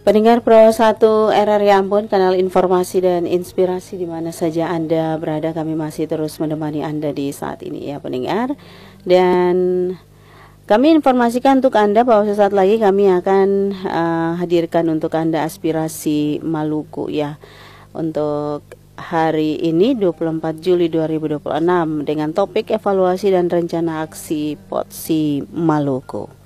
Pendengar Pro 1 RRI Ambon, kanal informasi dan inspirasi di mana saja Anda berada, kami masih terus menemani Anda di saat ini ya pendengar. Dan kami informasikan untuk Anda bahwa sesaat lagi kami akan hadirkan untuk Anda aspirasi Maluku ya. Untuk hari ini 24 Juli 2026 dengan topik evaluasi dan rencana aksi POTSI Maluku.